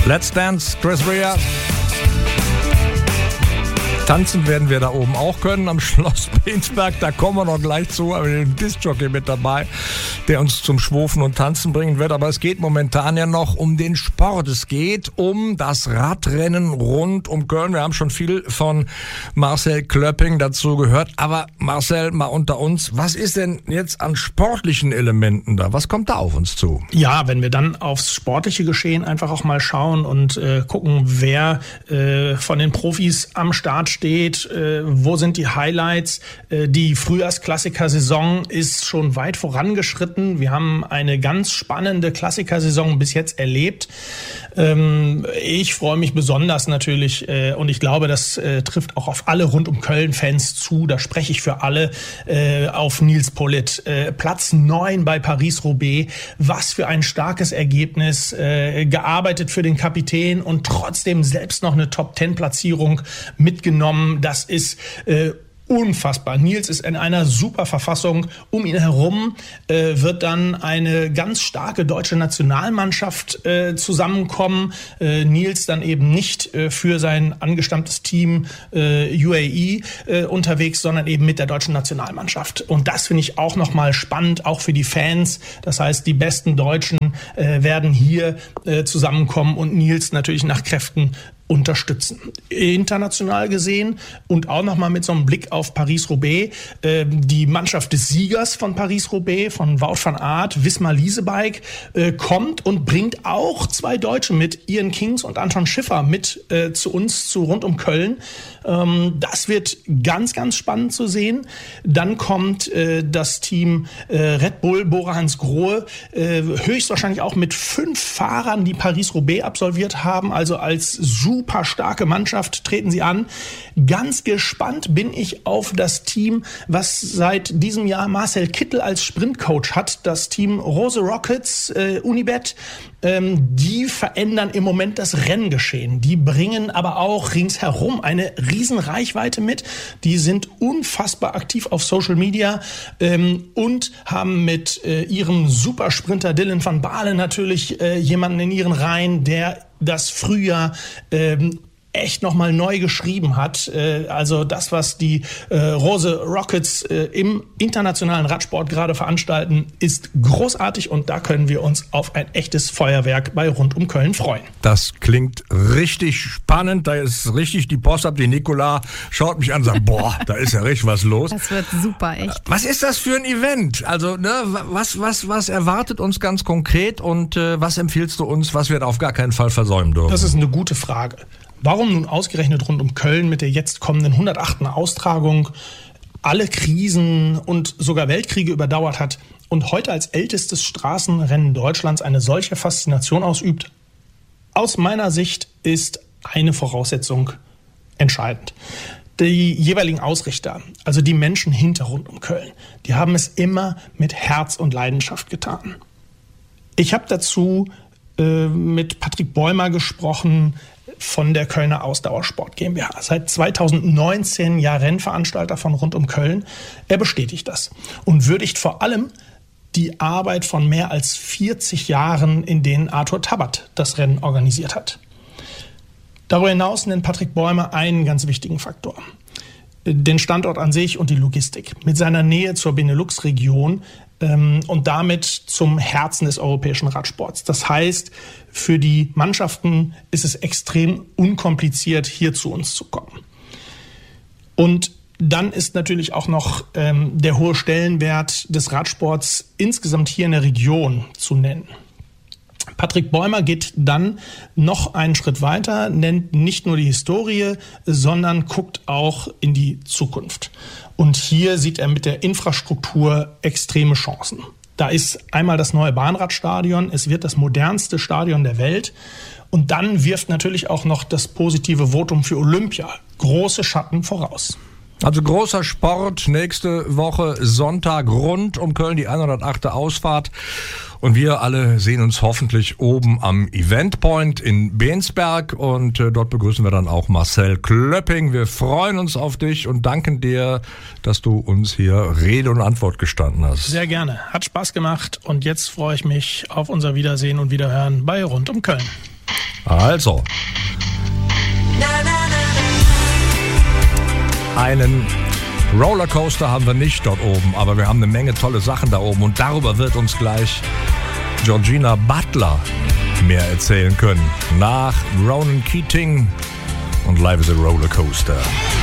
Let's Dance, Chris Rea. Tanzen werden wir da oben auch können am Schloss Bensberg, da kommen wir noch gleich zu, aber den Discjockey mit dabei, der uns zum Schwofen und Tanzen bringen wird. Aber es geht momentan ja noch um den Sport. Es geht um das Radrennen rund um Köln. Wir haben schon viel von Marcel Klöpping dazu gehört. Aber Marcel, mal unter uns, was ist denn jetzt an sportlichen Elementen da? Was kommt da auf uns zu? Ja, wenn wir dann aufs sportliche Geschehen einfach auch mal schauen und gucken, wer von den Profis am Start steht, wo sind die Highlights. Die Frühjahrsklassiker-Saison ist schon weit vorangeschritten. Wir haben eine ganz spannende Klassikersaison bis jetzt erlebt. Ich freue mich besonders natürlich und ich glaube, das trifft auch auf alle rund um Köln-Fans zu. Da spreche ich für alle auf Nils Politt. Platz 9 bei Paris-Roubaix. Was für ein starkes Ergebnis. Gearbeitet für den Kapitän und trotzdem selbst noch eine Top-10-Platzierung mitgenommen. Das ist unfassbar. Nils ist in einer super Verfassung. Um ihn herum wird dann eine ganz starke deutsche Nationalmannschaft zusammenkommen. Nils dann eben nicht für sein angestammtes Team UAE unterwegs, sondern eben mit der deutschen Nationalmannschaft. Und das finde ich auch nochmal spannend, auch für die Fans. Das heißt, die besten Deutschen werden hier zusammenkommen und Nils natürlich nach Kräften unterstützen. International gesehen und auch nochmal mit so einem Blick auf Paris-Roubaix. Die Mannschaft des Siegers von Paris-Roubaix, von Wout van Aert, Visma Leasebike, kommt und bringt auch 2 Deutsche mit, Ian Kings und Anton Schiffer, mit zu uns, zu rund um Köln. Das wird ganz, ganz spannend zu sehen. Dann kommt das Team Red Bull, Bora Hansgrohe, höchstwahrscheinlich auch mit 5 Fahrern, die Paris-Roubaix absolviert haben, also als super starke Mannschaft treten sie an. Ganz gespannt bin ich auf das Team, was seit diesem Jahr Marcel Kittel als Sprintcoach hat. Das Team Rose Rockets, Unibet. Die verändern im Moment das Renngeschehen. Die bringen aber auch ringsherum eine riesen Reichweite mit. Die sind unfassbar aktiv auf Social Media und haben mit ihrem Supersprinter Dylan van Baarle natürlich jemanden in ihren Reihen, der das Frühjahr echt nochmal neu geschrieben hat. Also das, was die Rose Rockets im internationalen Radsport gerade veranstalten, ist großartig und da können wir uns auf ein echtes Feuerwerk bei Rund um Köln freuen. Das klingt richtig spannend. Da ist richtig die Post ab. Die Nicola schaut mich an und sagt, boah, da ist ja richtig was los. Das wird super, echt. Was ist das für ein Event? Also, ne, was erwartet uns ganz konkret und was empfiehlst du uns, was wir auf gar keinen Fall versäumen dürfen? Das ist eine gute Frage. Warum nun ausgerechnet rund um Köln mit der jetzt kommenden 108. Austragung alle Krisen und sogar Weltkriege überdauert hat und heute als ältestes Straßenrennen Deutschlands eine solche Faszination ausübt? Aus meiner Sicht ist eine Voraussetzung entscheidend. Die jeweiligen Ausrichter, also die Menschen hinter rund um Köln, die haben es immer mit Herz und Leidenschaft getan. Ich habe dazu mit Patrick Bäumer gesprochen, von der Kölner Ausdauersport GmbH. Seit 2019 Jahr Rennveranstalter von rund um Köln. Er bestätigt das und würdigt vor allem die Arbeit von mehr als 40 Jahren, in denen Arthur Tabat das Rennen organisiert hat. Darüber hinaus nennt Patrick Bäumer einen ganz wichtigen Faktor. Den Standort an sich und die Logistik. Mit seiner Nähe zur Benelux-Region und damit zum Herzen des europäischen Radsports. Das heißt, für die Mannschaften ist es extrem unkompliziert, hier zu uns zu kommen. Und dann ist natürlich auch noch der hohe Stellenwert des Radsports insgesamt hier in der Region zu nennen. Patrick Bäumer geht dann noch einen Schritt weiter, nennt nicht nur die Historie, sondern guckt auch in die Zukunft. Und hier sieht er mit der Infrastruktur extreme Chancen. Da ist einmal das neue Bahnradstadion, es wird das modernste Stadion der Welt. Und dann wirft natürlich auch noch das positive Votum für Olympia große Schatten voraus. Also großer Sport, nächste Woche Sonntag rund um Köln, die 108. Ausfahrt. Und wir alle sehen uns hoffentlich oben am Eventpoint in Bensberg und dort begrüßen wir dann auch Marcel Klöpping. Wir freuen uns auf dich und danken dir, dass du uns hier Rede und Antwort gestanden hast. Sehr gerne, hat Spaß gemacht und jetzt freue ich mich auf unser Wiedersehen und Wiederhören bei Rund um Köln. Also, einen Rollercoaster haben wir nicht dort oben, aber wir haben eine Menge tolle Sachen da oben und darüber wird uns gleich Georgina Butler mehr erzählen können. Nach Ronan Keating und Life is a Rollercoaster.